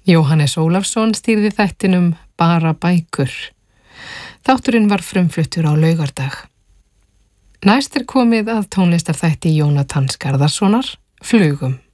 Jóhannes Ólafsson stýrði þættinum Bara bækur. Þátturinn var frumfluttur á laugardag. Næst komið að tónlistarþætti Jónatans Garðarssonar, Flugum.